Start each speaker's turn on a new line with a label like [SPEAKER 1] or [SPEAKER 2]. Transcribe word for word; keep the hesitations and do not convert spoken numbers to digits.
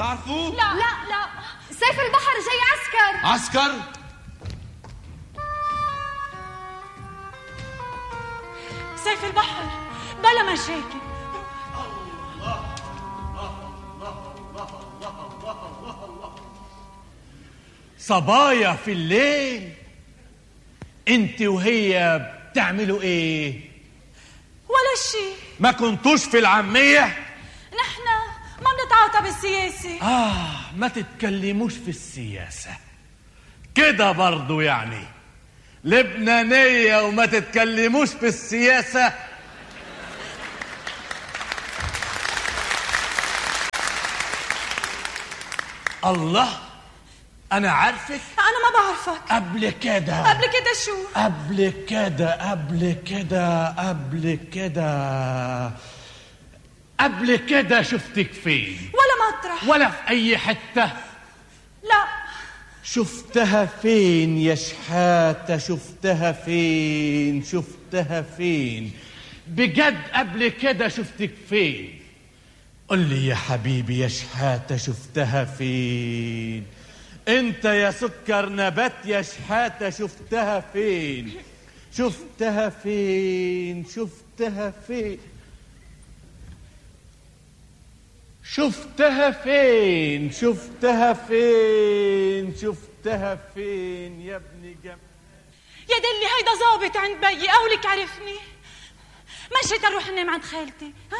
[SPEAKER 1] تعرفوه؟
[SPEAKER 2] لا لا لا، سيف البحر جاي عسكر.
[SPEAKER 1] عسكر؟
[SPEAKER 3] سيف البحر بلا مشاكل.
[SPEAKER 1] الله الله الله الله الله الله الله. صبايا في الليل، انت وهي بتعملوا ايه؟
[SPEAKER 3] ولا شيء.
[SPEAKER 1] ما كنتوش في العامية؟
[SPEAKER 3] نحن ما بنتعاطى بالسياسة.
[SPEAKER 1] آه، ما تتكلموش في السياسة كده برضو يعني لبنانية وما تتكلموش في السياسة. الله، أنا عارفك.
[SPEAKER 3] أنا ما بعرفك.
[SPEAKER 1] قبل كده.
[SPEAKER 3] قبل كده شو؟
[SPEAKER 1] قبل كده قبل كده قبل كده قبل كده شفتك فين؟
[SPEAKER 3] ولا مطرح
[SPEAKER 1] ولا في أي حتة.
[SPEAKER 3] لا.
[SPEAKER 1] شفتها فين يا شحاتة؟ شفتها فين؟ شفتها فين بجد؟ قبل كده شفتك فين؟ قل لي يا حبيبي يا شحاتة، شفتها فين؟ انت يا سكر نبات يا شحاتة، شفتها فين؟ شفتها فين؟ شفتها فين؟ شفتها فين؟ شفتها فين؟ شفتها فين يا ابني جم؟
[SPEAKER 3] يا دلي هيدا ظابط عند بيي، قولك عرفني. مشيت اروح انام عند خالتي. ها